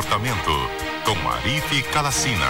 comportamento, com Arife Calacina.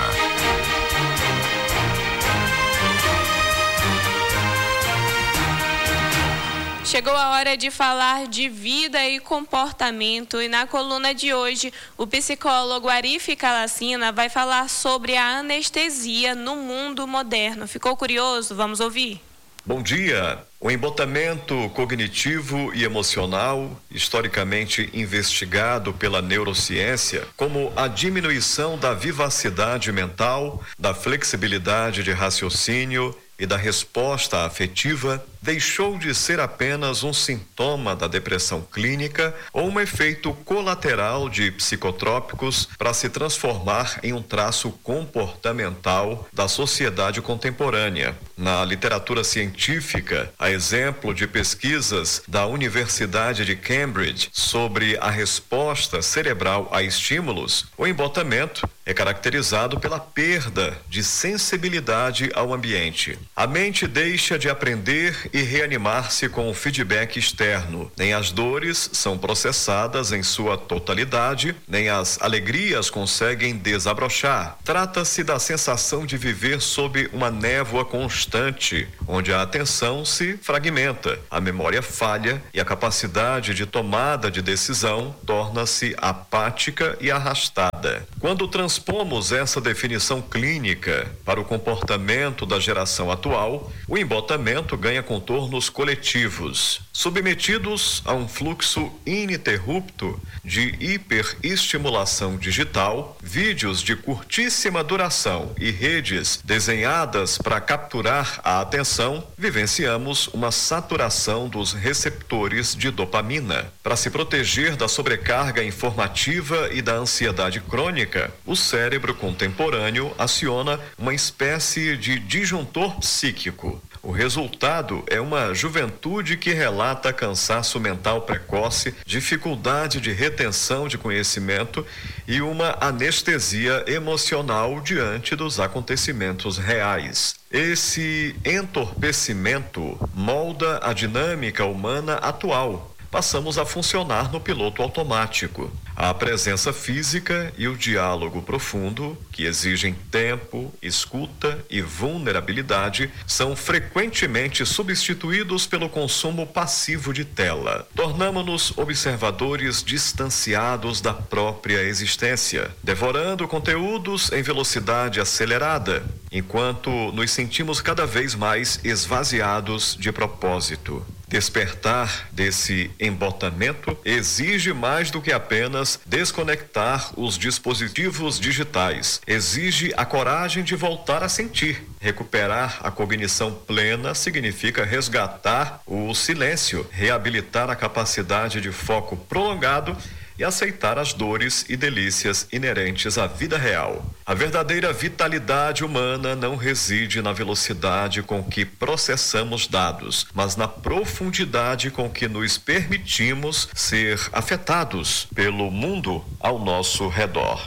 Chegou a hora de falar de vida e comportamento, e na coluna de hoje o psicólogo Arife Calacina vai falar sobre a anestesia no mundo moderno. Ficou curioso? Vamos ouvir. Bom dia! O embotamento cognitivo e emocional, historicamente investigado pela neurociência como a diminuição da vivacidade mental, da flexibilidade de raciocínio e da resposta afetiva, deixou de ser apenas um sintoma da depressão clínica ou um efeito colateral de psicotrópicos para se transformar em um traço comportamental da sociedade contemporânea. Na literatura científica, a exemplo de pesquisas da Universidade de Cambridge sobre a resposta cerebral a estímulos, o embotamento é caracterizado pela perda de sensibilidade ao ambiente. A mente deixa de aprender e reanimar-se com o feedback externo. Nem as dores são processadas em sua totalidade, nem as alegrias conseguem desabrochar. Trata-se da sensação de viver sob uma névoa constante, onde a atenção se fragmenta, a memória falha e a capacidade de tomada de decisão torna-se apática e arrastada. Quando transpomos essa definição clínica para o comportamento da geração atual, o embotamento ganha contornos coletivos. Submetidos a um fluxo ininterrupto de hiperestimulação digital, vídeos de curtíssima duração e redes desenhadas para capturar a atenção, vivenciamos uma saturação dos receptores de dopamina. Para se proteger da sobrecarga informativa e da ansiedade crônica, o cérebro contemporâneo aciona uma espécie de disjuntor psíquico. O resultado é uma juventude que relata cansaço mental precoce, dificuldade de retenção de conhecimento e uma anestesia emocional diante dos acontecimentos reais. Esse entorpecimento molda a dinâmica humana atual. Passamos a funcionar no piloto automático. A presença física e o diálogo profundo, que exigem tempo, escuta e vulnerabilidade, são frequentemente substituídos pelo consumo passivo de tela. Tornamo-nos observadores distanciados da própria existência, devorando conteúdos em velocidade acelerada, enquanto nos sentimos cada vez mais esvaziados de propósito. Despertar desse embotamento exige mais do que apenas desconectar os dispositivos digitais. Exige a coragem de voltar a sentir. Recuperar a cognição plena significa resgatar o silêncio, reabilitar a capacidade de foco prolongado e aceitar as dores e delícias inerentes à vida real. A verdadeira vitalidade humana não reside na velocidade com que processamos dados, mas na profundidade com que nos permitimos ser afetados pelo mundo ao nosso redor.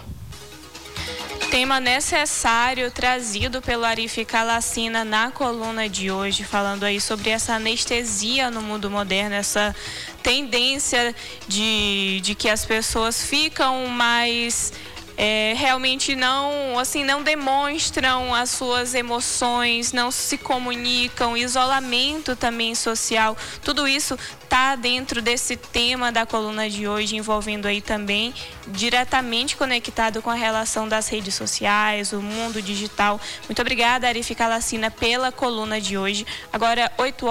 Tema necessário trazido pelo Arife Calacina na coluna de hoje, falando aí sobre essa anestesia no mundo moderno, essa tendência de que as pessoas ficam mais realmente não demonstram as suas emoções, não se comunicam, isolamento também social, tudo isso está dentro desse tema da coluna de hoje, envolvendo aí também diretamente conectado com a relação das redes sociais, o mundo digital. Muito obrigada, Arife Calacina, pela coluna de hoje. Agora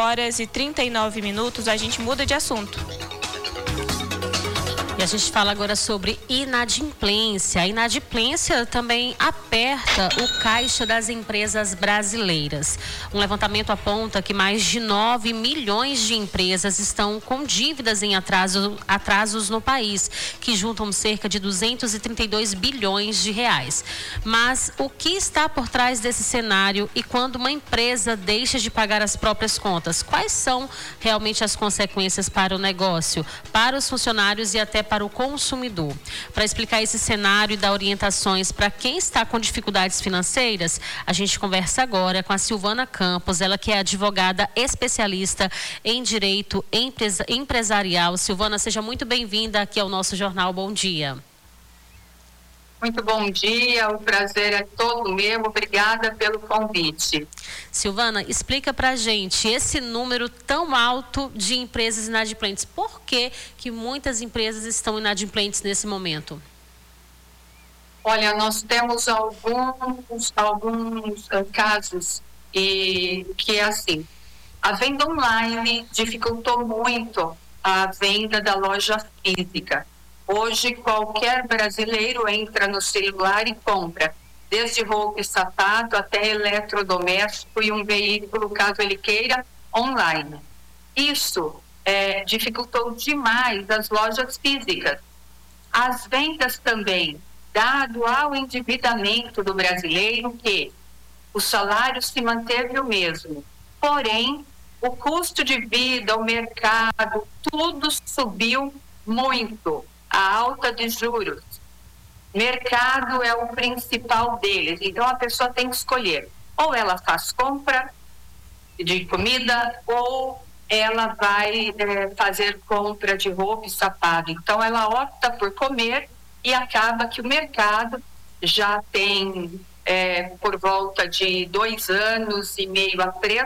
8h39, a gente muda de assunto. E a gente fala agora sobre inadimplência. A inadimplência também aperta o caixa das empresas brasileiras. Um levantamento aponta que mais de 9 milhões de empresas estão com dívidas em atrasos no país, que juntam cerca de 232 bilhões de reais. Mas o que está por trás desse cenário e quando uma empresa deixa de pagar as próprias contas? Quais são realmente as consequências para o negócio, para os funcionários e até para o consumidor? Para explicar esse cenário e dar orientações para quem está com dificuldades financeiras, a gente conversa agora com a Silvana Campos, ela que é advogada especialista em direito empresarial. Silvana, seja muito bem-vinda aqui ao nosso jornal. Bom dia. Muito bom dia, o prazer é todo meu, obrigada pelo convite. Silvana, explica pra gente esse número tão alto de empresas inadimplentes. Por que muitas empresas estão inadimplentes nesse momento? Olha, nós temos alguns casos que é assim, a venda online dificultou muito a venda da loja física. Hoje, qualquer brasileiro entra no celular e compra, desde roupa e sapato até eletrodoméstico e um veículo, caso ele queira, online. Isso dificultou demais as lojas físicas. As vendas também, dado ao endividamento do brasileiro, que o salário se manteve o mesmo, porém, o custo de vida, o mercado, tudo subiu muito. A alta de juros. Mercado é o principal deles. Então, a pessoa tem que escolher. Ou ela faz compra de comida, ou ela vai fazer compra de roupa e sapato. Então, ela opta por comer e acaba que o mercado já tem, por volta de 2 anos e meio a 3,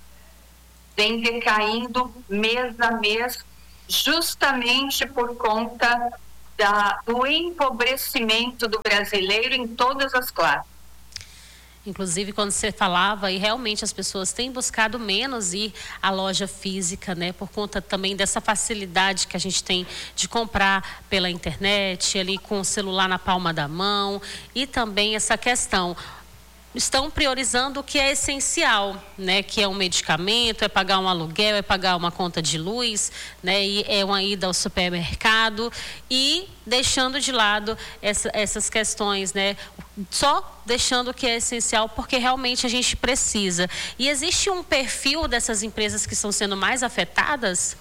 vem decaindo mês a mês, justamente por conta do empobrecimento do brasileiro em todas as classes. Inclusive, quando você falava, e realmente as pessoas têm buscado menos ir à loja física, né? Por conta também dessa facilidade que a gente tem de comprar pela internet, ali com o celular na palma da mão, e também essa questão. Estão priorizando o que é essencial, né? Que é um medicamento, é pagar um aluguel, é pagar uma conta de luz, né? E é uma ida ao supermercado e deixando de lado essas questões, né? Só deixando o que é essencial porque realmente a gente precisa. E existe um perfil dessas empresas que estão sendo mais afetadas?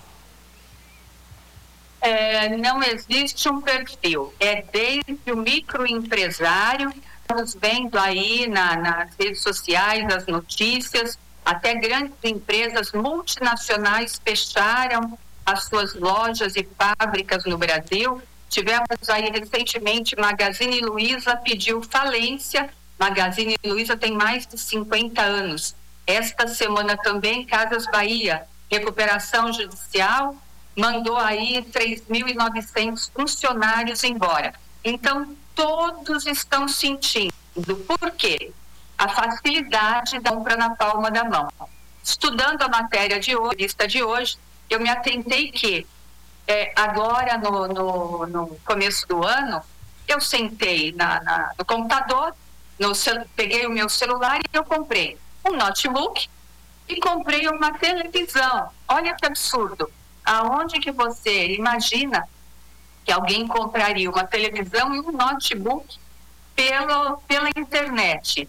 Não existe um perfil. É desde o microempresário. Estamos vendo aí nas redes sociais, as notícias, até grandes empresas multinacionais fecharam as suas lojas e fábricas no Brasil. Tivemos aí recentemente, Magazine Luiza pediu falência. Magazine Luiza tem mais de 50 anos. Esta semana também, Casas Bahia, recuperação judicial, mandou aí 3.900 funcionários embora. Então, todos estão sentindo. Por quê? A facilidade da compra na palma da mão. Estudando a matéria de hoje, lista de hoje, eu me atentei que agora no começo do ano, eu sentei no computador, peguei o meu celular e eu comprei um notebook e comprei uma televisão. Olha que absurdo. Aonde que você imagina que alguém compraria uma televisão e um notebook pela internet?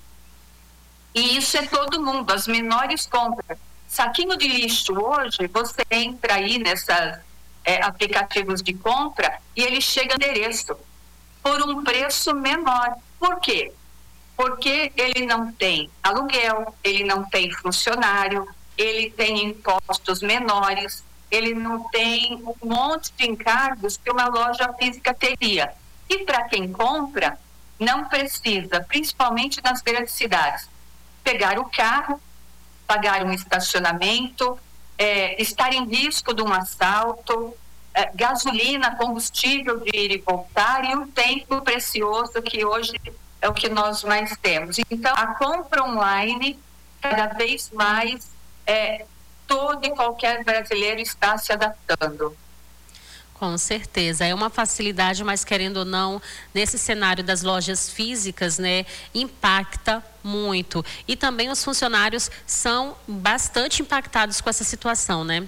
E isso é todo mundo, as menores compras. Saquinho de lixo hoje, você entra aí nesses aplicativos de compra e ele chega no endereço por um preço menor. Por quê? Porque ele não tem aluguel, ele não tem funcionário, ele tem impostos menores, ele não tem um monte de encargos que uma loja física teria. E para quem compra, não precisa, principalmente nas grandes cidades, pegar o carro, pagar um estacionamento, estar em risco de um assalto, gasolina, combustível de ir e voltar e um tempo precioso que hoje é o que nós mais temos. Então, a compra online, cada vez mais, todo e qualquer brasileiro está se adaptando. Com certeza, é uma facilidade, mas querendo ou não, nesse cenário das lojas físicas, né, impacta muito. E também os funcionários são bastante impactados com essa situação, né?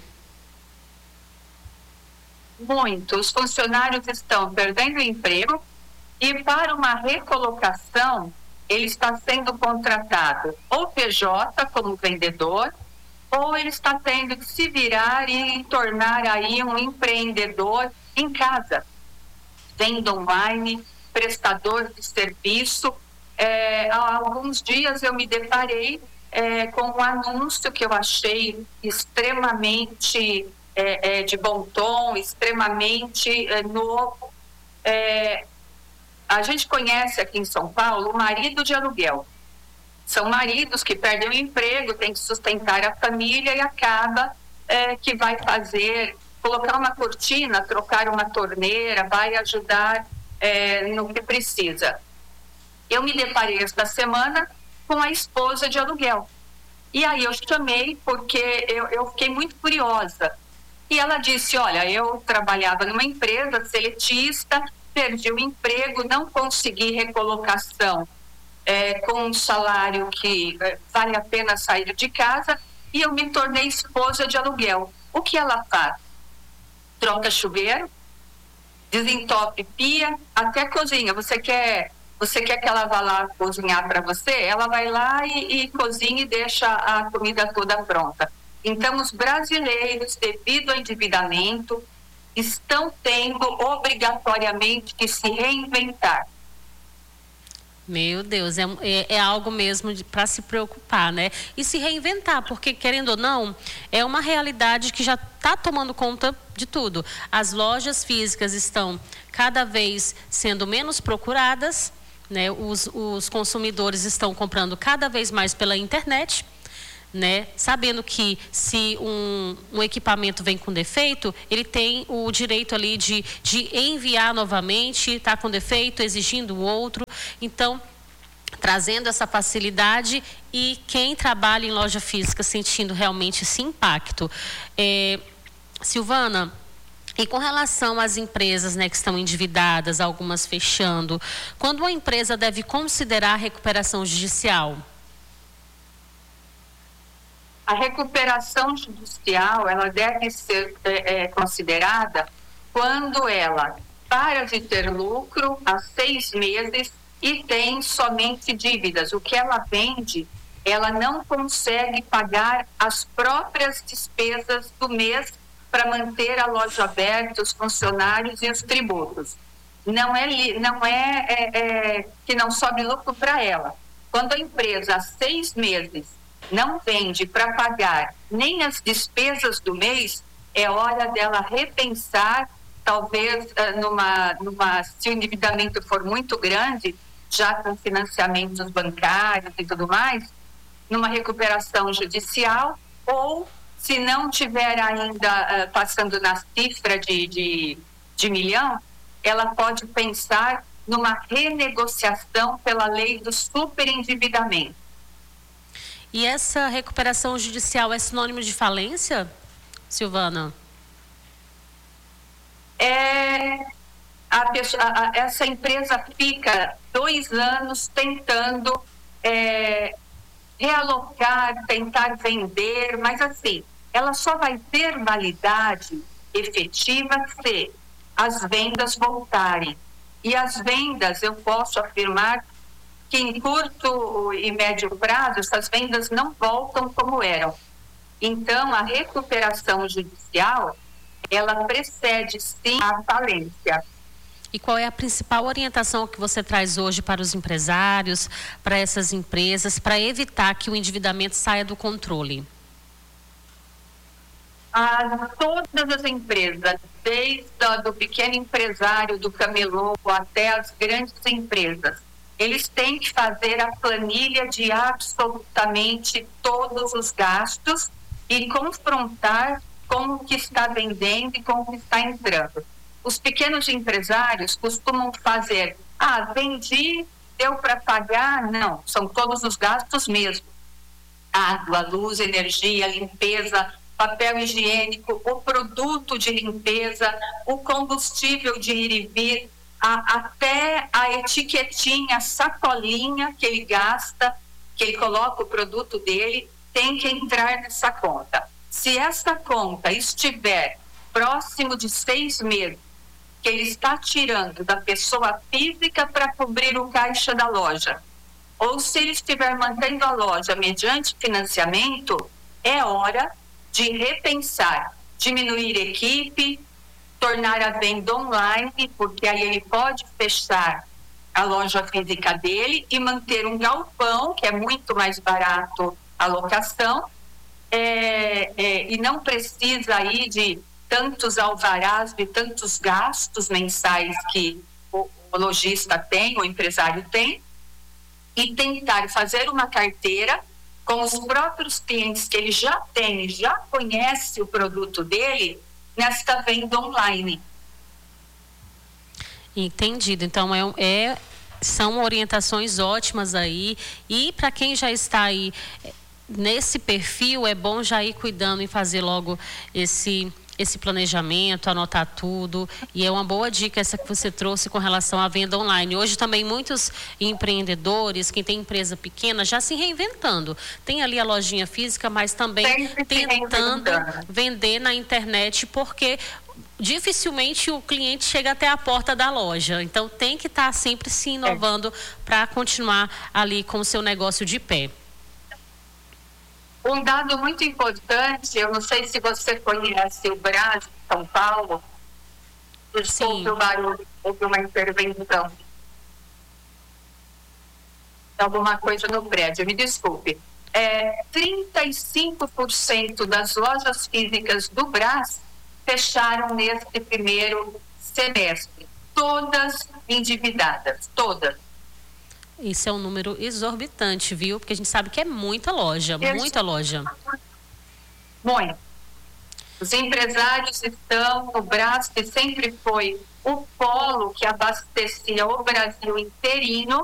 Muito. Os funcionários estão perdendo o emprego e para uma recolocação, ele está sendo contratado ou PJ como vendedor, ou ele está tendo que se virar e tornar aí um empreendedor em casa, venda online, prestador de serviço. Há alguns dias eu me deparei com um anúncio que eu achei extremamente de bom tom, extremamente novo. a gente conhece aqui em São Paulo o marido de aluguel. São maridos que perdem o emprego, têm que sustentar a família e acaba que vai colocar uma cortina, trocar uma torneira, vai ajudar no que precisa. Eu me deparei esta semana com a esposa de aluguel. E aí eu chamei porque eu fiquei muito curiosa. E ela disse, olha, eu trabalhava numa empresa seletista, perdi o emprego, não consegui recolocação com um salário que vale a pena sair de casa e eu me tornei esposa de aluguel. O que ela faz? Troca chuveiro, desentope pia, até cozinha. Você quer que ela vá lá cozinhar para você? Ela vai lá e cozinha e deixa a comida toda pronta. Então, os brasileiros, devido ao endividamento, estão tendo obrigatoriamente que se reinventar. Meu Deus, é algo mesmo para se preocupar, né? E se reinventar, porque querendo ou não, é uma realidade que já está tomando conta de tudo. As lojas físicas estão cada vez sendo menos procuradas, né? Os consumidores estão comprando cada vez mais pela internet, né? Sabendo que se um equipamento vem com defeito, ele tem o direito ali de enviar novamente, está com defeito, exigindo outro. Então, trazendo essa facilidade e quem trabalha em loja física sentindo realmente esse impacto. Silvana, e com relação às empresas, né, que estão endividadas, algumas fechando, quando uma empresa deve considerar a recuperação judicial? A recuperação judicial, ela deve ser considerada quando ela para de ter lucro há 6 meses e tem somente dívidas. O que ela vende, ela não consegue pagar as próprias despesas do mês para manter a loja aberta, os funcionários e os tributos. Não é que não sobe lucro para ela. Quando a empresa há 6 meses não vende para pagar nem as despesas do mês, é hora dela repensar, talvez se o endividamento for muito grande, já com financiamentos bancários e tudo mais, numa recuperação judicial, ou se não tiver ainda passando na cifra de milhão, ela pode pensar numa renegociação pela lei do superendividamento. E essa recuperação judicial é sinônimo de falência, Silvana? Essa empresa fica 2 anos tentando realocar, tentar vender, mas assim, ela só vai ter validade efetiva se as vendas voltarem. E as vendas, eu posso afirmar que em curto e médio prazo, essas vendas não voltam como eram. Então, a recuperação judicial, ela precede, sim, a falência. E qual é a principal orientação que você traz hoje para os empresários, para essas empresas, para evitar que o endividamento saia do controle? Todas as empresas, desde o pequeno empresário, do camelô, até as grandes empresas, eles têm que fazer a planilha de absolutamente todos os gastos e confrontar com o que está vendendo e com o que está entrando. Os pequenos empresários costumam fazer, vendi, deu para pagar? Não, são todos os gastos mesmo. Água, luz, energia, limpeza, papel higiênico, o produto de limpeza, o combustível de ir e vir, até a etiquetinha, a sacolinha que ele gasta, que ele coloca o produto dele, tem que entrar nessa conta. Se essa conta estiver próximo de 6 meses, que ele está tirando da pessoa física para cobrir o caixa da loja, ou se ele estiver mantendo a loja mediante financiamento, é hora de repensar, diminuir equipe, tornar a venda online, porque aí ele pode fechar a loja física dele e manter um galpão, que é muito mais barato a locação, e não precisa aí de tantos alvarás, de tantos gastos mensais que o o lojista tem, o empresário tem, e tentar fazer uma carteira com os próprios clientes que ele já tem, já conhece o produto dele, nesta venda online. Entendido. Então, são orientações ótimas aí. E para quem já está aí nesse perfil, é bom já ir cuidando e fazer logo esse planejamento, anotar tudo. E é uma boa dica essa que você trouxe com relação à venda online. Hoje também muitos empreendedores, quem tem empresa pequena, já se reinventando. Tem ali a lojinha física, mas também tentando vender na internet, porque dificilmente o cliente chega até a porta da loja. Então tem que estar sempre se inovando para continuar ali com o seu negócio de pé. Um dado muito importante, eu não sei se você conhece o Brás de São Paulo. Desculpe o barulho, houve uma intervenção. Alguma coisa no prédio, me desculpe. 35% das lojas físicas do Brás fecharam neste primeiro semestre. Todas endividadas, todas. Isso é um número exorbitante, viu? Porque a gente sabe que é muita loja, muita loja. Muito. Os empresários estão no Brás, que sempre foi o polo que abastecia o Brasil inteirinho,